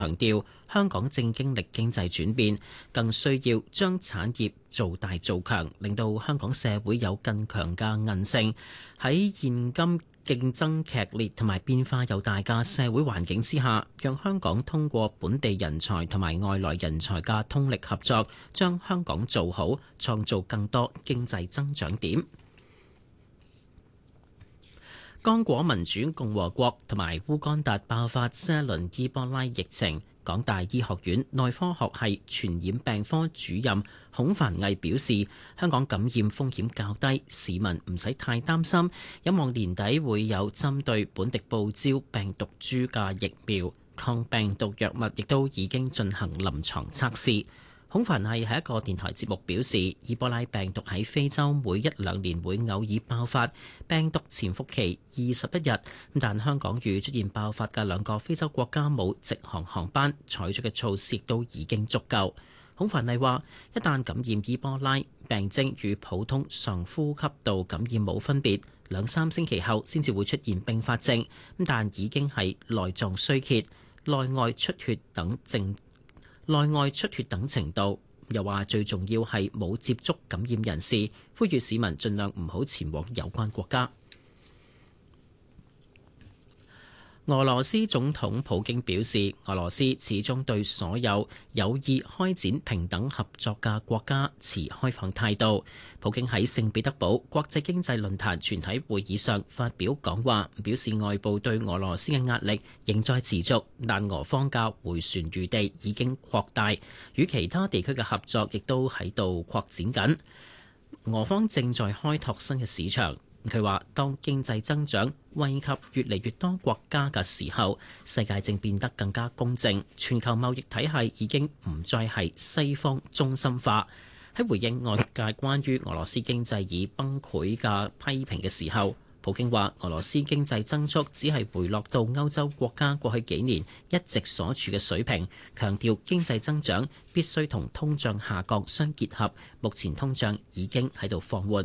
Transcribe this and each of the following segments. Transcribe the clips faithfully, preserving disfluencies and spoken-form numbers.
強調香港正經歷經濟轉變，更需要將產業做大做強，令到香港社會有更強嘅韌性。喺現今競爭劇烈同埋變化又大嘅社會環境之下，讓香港通過本地人才同埋外來人才嘅通力合作，將香港做好，創造更多經濟增長點。剛果民主共和國同埋烏干達爆發新一輪伊波拉疫情，港大醫學院內科學系傳染病科主任孔凡毅表示，香港感染風險較低，市民唔使太擔心，有望年底會有針對本地報招病毒株嘅疫苗，抗病毒藥物亦都已經進行臨床測試。孔繁毅喺一個電台節目表示，伊波拉病毒喺非洲每一兩年會偶爾爆發，病毒潛伏期二十一日。但香港與出現爆發嘅兩個非洲國家冇直航航班，採取嘅措施亦都已經足夠。孔繁毅話：一旦感染伊波拉，病徵與普通上呼吸道感染冇分別，兩三星期後先至會出現併發症，但已經係內臟衰竭、內外出血等症。內外出血等程度，又話最重要係冇接觸感染人士，呼籲市民盡量唔好前往有關國家。俄羅斯總統普京表示，俄羅斯始終對所有有意開展平等合作嘅國家持開放態度。普京喺聖彼得堡國際經濟論壇全體會議上發表講話，表示外部對俄羅斯嘅壓力仍在持續，但俄方嘅迴旋餘地已經擴大，與其他地區嘅合作亦都喺度擴展緊。俄方正在開拓新嘅市場。佢話：當經濟增長惠及越嚟越多國家嘅時候，世界正變得更加公正，全球貿易體系已經唔再係西方中心化。喺回應外界關於俄羅斯經濟已崩潰嘅批評嘅時候，普京話：俄羅斯經濟增速只係回落到歐洲國家過去幾年一直所處嘅水平，強調經濟增長必須同通脹下降相結合，目前通脹已經喺度放緩。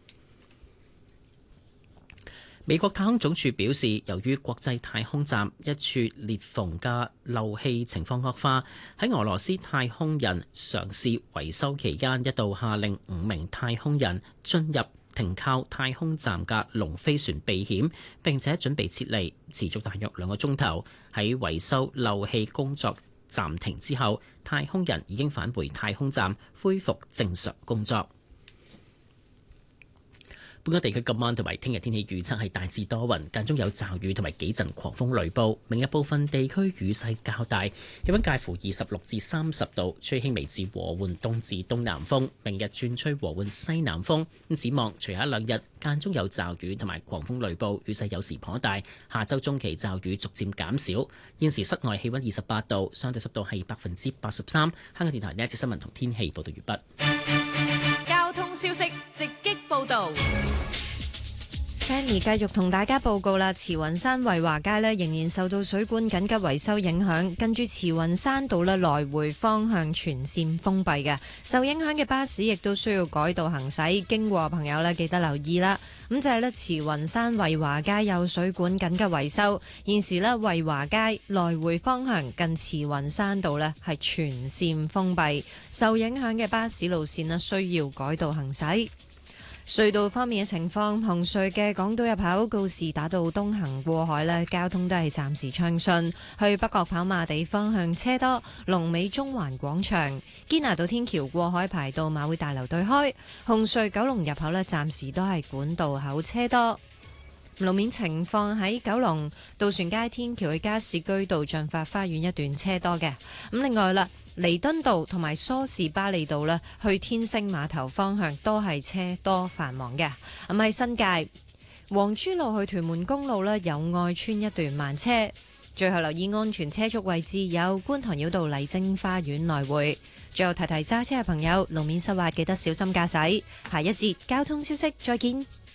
美國太空總署表示，由於國際太空站一處裂縫嘅漏氣情況惡化，喺俄羅斯太空人嘗試維修期間，一度下令五名太空人進入停靠太空站嘅龍飛船避險，並且準備撤離，持續大約兩個鐘頭。喺維修漏氣工作暫停之後，太空人已經返回太空站，恢復正常工作。本港地區今晚同埋聽日天氣預測係大致多雲，間中有驟雨同埋幾陣狂風雷暴。明日部分地區雨勢較大，氣溫介乎二十六至三十度，吹輕微至和緩東至東南風。明日轉吹和緩西南風。咁展望隨後一兩日間中有驟雨同埋狂風雷暴，雨勢有時頗大。下週中期驟雨逐漸減少。現時室外氣溫二十八度，相對濕度係百分之八十三。香港電台呢一節新聞同天氣報道完畢。 交通消息直擊報道。 Sammy 繼續同大家報告啦，慈雲山惠華街呢仍然受到水管緊急維修影響，跟住慈雲山道呢來回方向全線封閉嘅，受影響嘅巴士亦都需要改道行駛，經過朋友呢記得留意啦。咁就係呢慈雲山惠華街有水管緊急維修，現時呢惠華街來回方向近慈雲山道呢係全線封閉，受影響嘅巴士路線呢需要改道行駛。隧道方面嘅情況，紅隧嘅港島入口告士打道東行過海咧，交通都係暫時暢順。去北角跑馬地方向車多，龍尾中環廣場堅拿道天橋過海排到馬會大樓對開。紅隧九龍入口咧，暫時都係管道口車多。路面情況喺九龍渡船街天橋去加士居道進發花園一段車多嘅。咁另外啦，彌敦道同埋梳士巴利道呢去天星碼頭方向都係車多繁忙嘅。咁喺新界黃珠路去屯門公路呢友愛村一段慢車。最後留意安全車速位置有觀塘繞道麗晶花園來回。最後提提揸車嘅朋友，路面濕滑記得小心駕駛。下一節交通消息再見。